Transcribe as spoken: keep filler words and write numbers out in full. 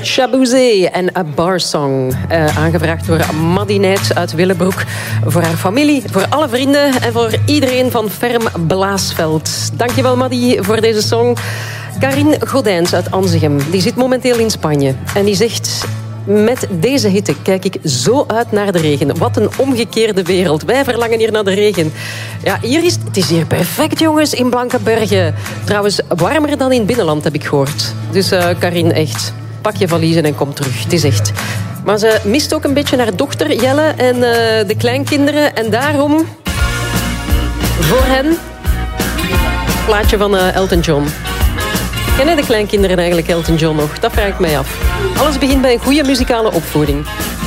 Shabouzé en A Bar Song. Uh, aangevraagd door Madinette uit Willebroek. Voor haar familie, voor alle vrienden en voor iedereen van Ferm Blaasveld. Dankjewel, Maddy, voor deze song. Karin Godijns uit Anzegem, die zit momenteel in Spanje. En die zegt... Met deze hitte kijk ik zo uit naar de regen. Wat een omgekeerde wereld. Wij verlangen hier naar de regen. Ja, hier is, het is hier perfect, jongens, in Blankenberge. Trouwens, warmer dan in het binnenland, heb ik gehoord. Dus uh, Karin, echt, pak je valiezen en kom terug. Het is echt. Maar ze mist ook een beetje haar dochter, Jelle, en uh, de kleinkinderen. En daarom, voor hen, plaatje van uh, Elton John. Kennen de kleinkinderen eigenlijk Elton John nog? Dat vraag ik mij af. Alles begint bij een goede muzikale opvoeding.